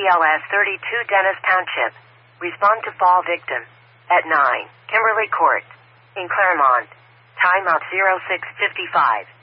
KDLS 32 Dennis Township. Respond to fall victim. At 9, Kimberly Court. In Claremont. Timeout 06:55.